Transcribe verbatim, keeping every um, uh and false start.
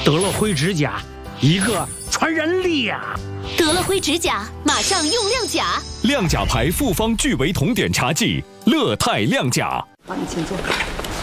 得了灰指甲，一个传染力呀！ 得了灰指甲，马上用亮甲。 亮甲牌复方聚维酮碘茶剂，乐泰亮甲。 好，你请坐。